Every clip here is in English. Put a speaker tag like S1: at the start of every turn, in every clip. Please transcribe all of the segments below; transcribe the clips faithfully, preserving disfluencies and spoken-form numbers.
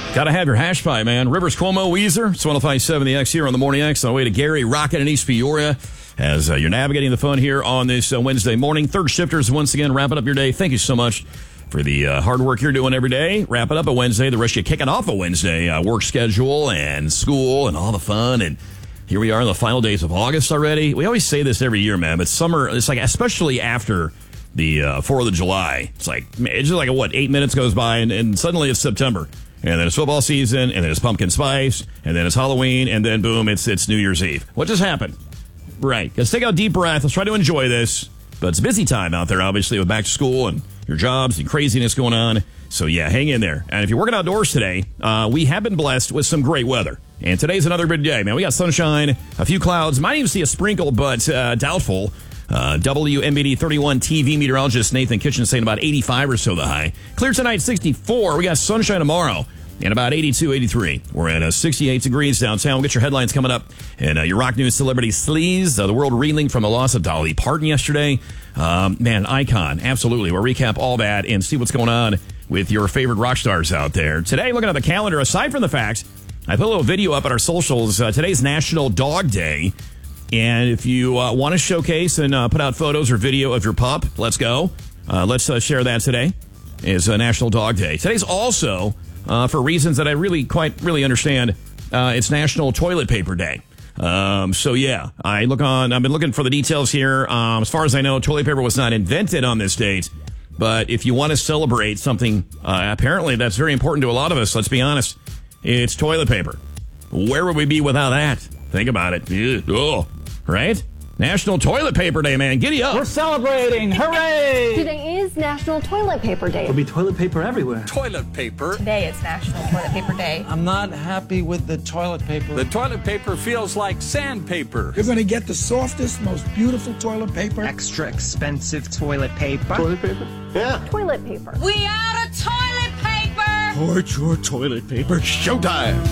S1: Gotta have your hash pie, man. Rivers Cuomo, Weezer. It's one oh five point seven The X here on the Morning X. On the way to Gary Rocket in East Peoria as uh, you're navigating the fun here on this uh, Wednesday morning. Third shifters, once again, wrapping up your day. Thank you so much for the uh, hard work you're doing every day. Wrapping up a Wednesday. The rest of you kicking off a Wednesday. Uh, work schedule and school and all the fun. And here we are in the final days of August already. We always say this every year, man. But summer, it's like, especially after the uh, fourth of July. It's like, it's just like, what, eight minutes goes by and, and suddenly it's September. And then it's football season, and then it's pumpkin spice, and then it's Halloween, and then boom, it's it's New Year's Eve. What just happened? Right. Let's take a deep breath. Let's try to enjoy this. But it's a busy time out there, obviously, with back to school and your jobs and craziness going on. So, yeah, hang in there. And if you're working outdoors today, uh, we have been blessed with some great weather. And today's another good day, man. We got sunshine, a few clouds. Might even see a sprinkle, but uh, doubtful. Uh, W M B D thirty-one T V meteorologist Nathan Kitchen saying about eighty-five or so the high. Clear tonight, sixty-four. We got sunshine tomorrow and about eighty-two, eighty-three. We're at uh, sixty-eight degrees downtown. We'll get your headlines coming up. And uh, your rock news celebrity sleaze, uh, the world reeling from the loss of Dolly Parton yesterday. Um, man, icon. Absolutely. We'll recap all that and see what's going on with your favorite rock stars out there. Today, looking at the calendar, aside from the fact, I put a little video up on our socials. Uh, today's National Dog Day. And if you uh, want to showcase and uh, put out photos or video of your pup, let's go. Uh, let's uh, share that today. Is uh, National Dog Day. Today's also, uh, for reasons that I really quite really understand, uh, it's National Toilet Paper Day. Um, so yeah, I look on. I've been looking for the details here. Um, as far as I know, toilet paper was not invented on this date. But if you want to celebrate something, uh, apparently that's very important to a lot of us. Let's be honest. It's toilet paper. Where would we be without that? Think about it. Ugh. Oh. Right? National Toilet Paper Day, man. Giddy up.
S2: We're celebrating. Hooray!
S3: Today is National Toilet Paper Day.
S2: There'll be toilet paper everywhere.
S4: Toilet paper.
S5: Today it's National Toilet Paper Day.
S6: I'm not happy with the toilet paper.
S4: The toilet paper feels like sandpaper.
S7: You're going to get the softest, most beautiful toilet paper.
S8: Extra expensive toilet paper.
S7: Toilet paper?
S3: Yeah. Toilet paper.
S5: We out of toilet paper!
S7: Hoard your toilet paper. Showtime.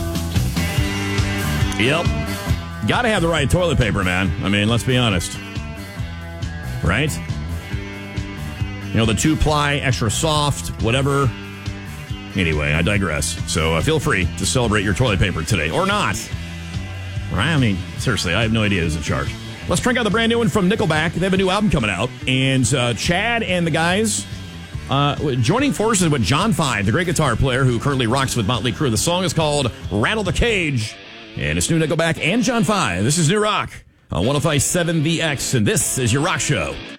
S1: Yep. Got to have the right toilet paper, man. I mean, let's be honest. Right? You know, the two-ply, extra soft, whatever. Anyway, I digress. So uh, feel free to celebrate your toilet paper today. Or not. Right? I mean, seriously, I have no idea who's in charge. Let's crank out the brand new one from Nickelback. They have a new album coming out. And uh, Chad and the guys uh, joining forces with John Five, the great guitar player who currently rocks with Motley Crue. The song is called Rattle the Cage. And it's new Nickelback and John Five. This is New Rock on one oh five point seven The X, and this is your rock show.